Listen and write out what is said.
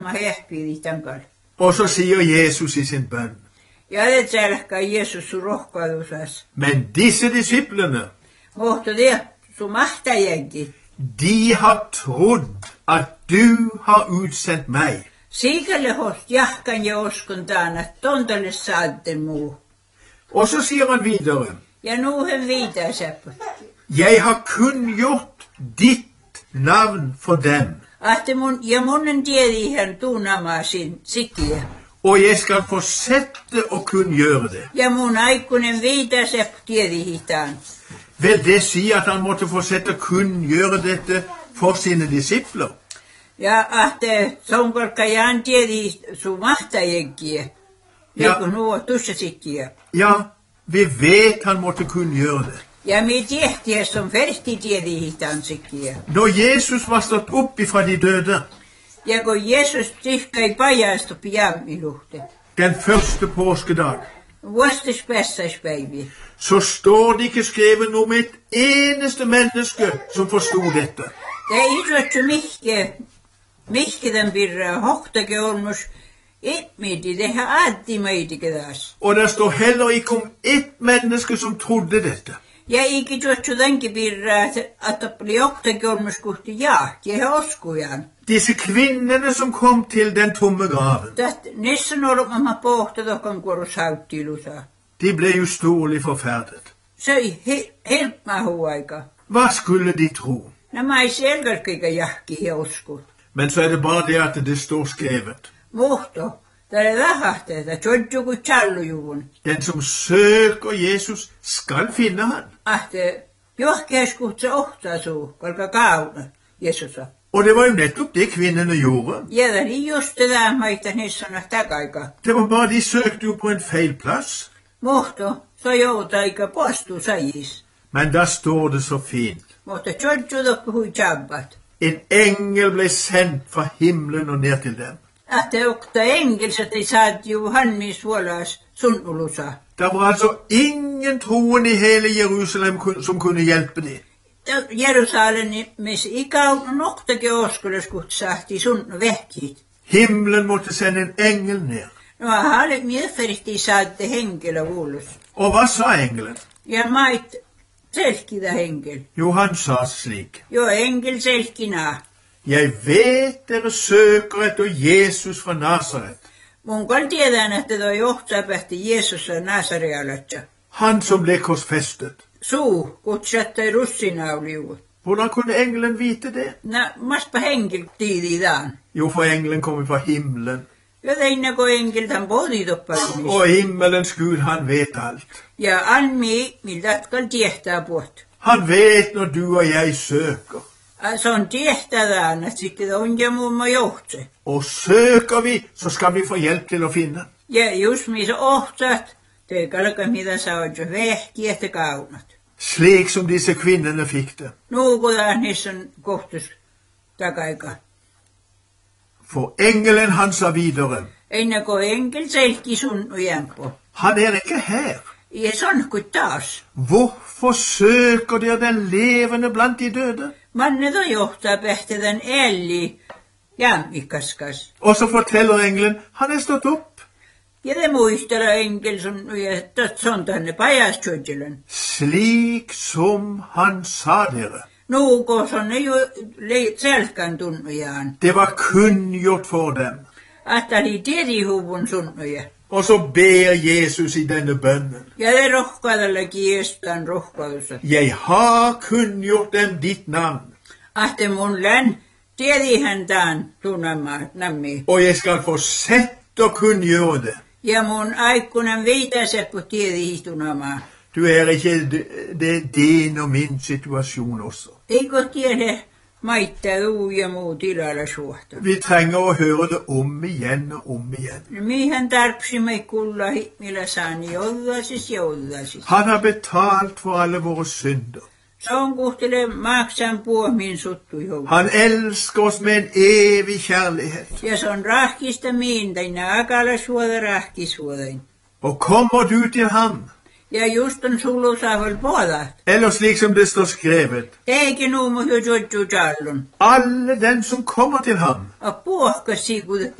Og så sier Jesus i sin bønn. Men disse disiplene, de har trodd at du har utsendt meg. Og så sier han videre. Jeg har kunngjort ditt navn for dem. Og jeg skal fortsette å kunngjøre det. Vil det si at han måtte fortsette å kunngjøre dette for sine disipler? Ja, at Ja, vi vet han måtte kunngjøre det. Når Jesus var stått opp ifra de døde, den første påskedag, så står det ikke skrevet noe om et eneste menneske som forstod dette. Og det står heller ikke om ett menneske som trodde dette. Disse kvinnene som kom til den tomme graven, de ble jo storlig forferdet. Hva skulle de tro? Men så er det bare det at det står skrevet. Den som søker Jesus skal finne han. Og det var jo nettopp det kvinnene gjorde. Det var bare de søkte jo på en feil plass. Men da står det så fint. En engel ble sendt fra himmelen og ned til dem. Det var altså ingen troen i hele Jerusalem som kunne hjelpe dem. Himmelen måtte sende en engel ned. Og hva sa engelen? Jo, han sa slik. Jeg vet dere søker etter Jesus fra Nazaret. Han som ble korsfestet. Hvordan kunne engelen vite det? Jo, for engelen kom fra himmelen. Og himmelens Gud, han vet alt. Han vet når du og jeg søker. Og søker vi, så skal vi få hjelp til å finne. Slik som disse kvinnene fikk det. For engelen han sa videre. Han er ikke her. Hvorfor søker dere den levende blant de døde? Og så forteller engelen, han er stått opp. Slik som han sa dere. Det var kunngjort for dem. Og så ber Jesus i denne bønnen. Jeg har kunngjort dem ditt navn. Og jeg skal fortsette å kunngjøre det. Du er ikke det er din og min situasjon også. Vi trenger å høre det om igjen og om igjen. Han har betalt for alle våre synder. Han elsker oss med en evig kjærlighet. Og kommer du til ham, Ja just on sulla vel puolet. Eller slik som det står skrevet. Eikä nuumu jo jodju jallun. Alle den som kommer til ham. A puhka sigudet